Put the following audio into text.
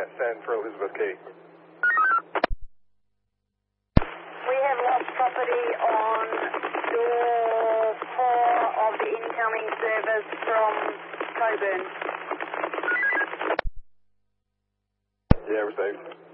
send for Elizabeth Key. We have lost property on door 4 of the incoming service from Coburn. Yeah, received.